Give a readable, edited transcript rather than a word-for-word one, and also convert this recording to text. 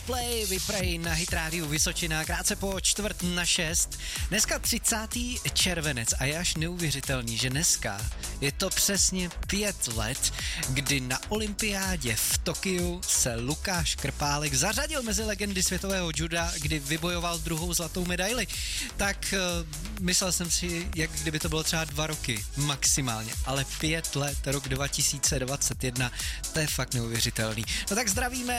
Play, Vyprej na Hit Radio Vysočina, krátce po 5:45. Dneska 30. červenec a je až neuvěřitelný, že dneska je to přesně 5 let, kdy na olympiádě v Tokiu se Lukáš Krpálek zařadil mezi legendy světového juda, kdy vybojoval druhou zlatou medaili. Tak myslel jsem si, jak kdyby to bylo třeba 2 roky maximálně, ale 5 let, rok 2021, to je fakt neuvěřitelný. No tak zdravíme